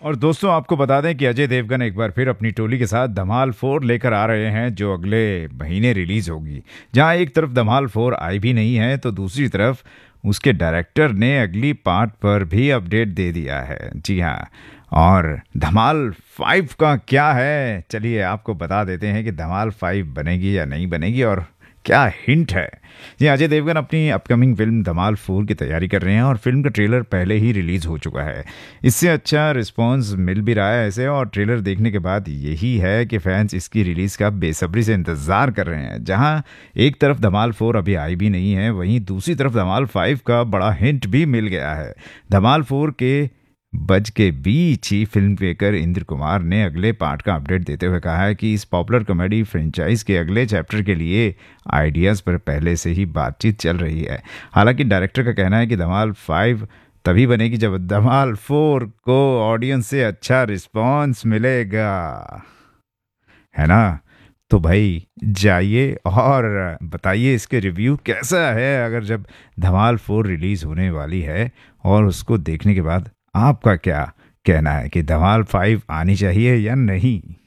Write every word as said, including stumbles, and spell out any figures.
और दोस्तों आपको बता दें कि अजय देवगन एक बार फिर अपनी टोली के साथ धमाल फोर लेकर आ रहे हैं जो अगले महीने रिलीज होगी। जहां एक तरफ धमाल फोर आई भी नहीं है तो दूसरी तरफ उसके डायरेक्टर ने अगली पार्ट पर भी अपडेट दे दिया है। जी हाँ, और धमाल फाइव का क्या है, चलिए आपको बता देते हैं कि धमाल फाइव बनेगी या नहीं बनेगी और क्या हिंट है। जी, अजय देवगन अपनी अपकमिंग फिल्म धमाल फोर की तैयारी कर रहे हैं और फिल्म का ट्रेलर पहले ही रिलीज हो चुका है। इससे अच्छा रिस्पांस मिल भी रहा है ऐसे, और ट्रेलर देखने के बाद यही है कि फैंस इसकी रिलीज का बेसब्री से इंतजार कर रहे हैं। जहां एक तरफ धमाल फोर अभी आई भी नहीं है, वहीं दूसरी तरफ धमाल फाइव का बड़ा हिंट भी मिल गया है। धमाल फोर के बज के बीच ही फिल्म मेकर इंद्र कुमार ने अगले पार्ट का अपडेट देते हुए कहा है कि इस पॉपुलर कॉमेडी फ्रेंचाइज के अगले चैप्टर के लिए आइडियाज़ पर पहले से ही बातचीत चल रही है। हालांकि डायरेक्टर का कहना है कि धमाल फाइव तभी बनेगी जब धमाल फोर को ऑडियंस से अच्छा रिस्पॉन्स मिलेगा, है ना। तो भाई जाइए और बताइए इसके रिव्यू कैसा है अगर जब धमाल फोर रिलीज़ होने वाली है, और उसको देखने के बाद आपका क्या कहना है कि धमाल फाइव आनी चाहिए या नहीं।